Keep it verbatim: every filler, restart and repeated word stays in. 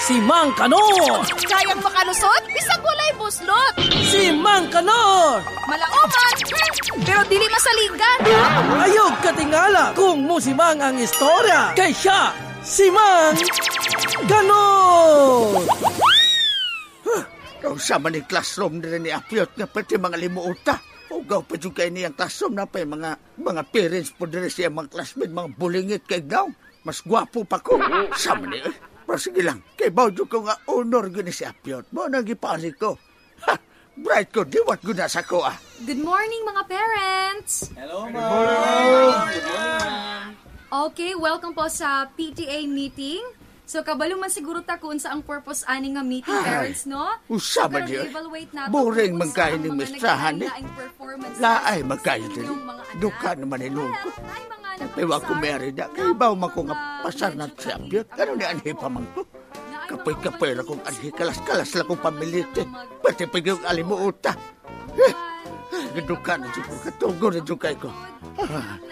Si Mang Kanor! Kayang makalusot, bisag walay buslot. Si Mang Kanor! Malaoman, hmm, pero dili masaligan. Ayog katingala kung musimang ang istorya. Kay siya, si Mang Kanor! Kung sa man ni classroom nila ni Apiot nga pati mga limuota. Ugaw pa dyan kayo niyang classroom na pa mga, mga parents po nila siya mga classmate, mga bulingit kay daw. Mas gwapo pa ko. Sa man eh. Pero sige lang, kay Bawjo ko nga honor gini si Apiot. Mo nang ipali ko. Ha! Bright ko, diwat ko na sa ko ah. Good morning mga parents! Hello, Good morning! Good morning, Okay, welcome po sa P T A meeting. So, kabalo man siguro ta kung sa ang purpose ani nga meeting, Ay, parents, no? usama So, pero niyo. i-evaluate nato Boring kung magkain sa ng mga mistrahan, eh. naglaing performance Laay sa magkain din. inyong mga anak. Duka naman inungko. Well, ay, mga Piwa ko nagpasar- meri na. Kaya baw man ko nga mga pasar na medyo si Apiot. Ano ni anhi pa man ko? Kapoy-kapoy na kong anhi. Kalas-kalas lang kong pamilite. Pati pa yung alimuota. Eh, duka na dyan ko. Katugo na dyan kayo ko. Ah,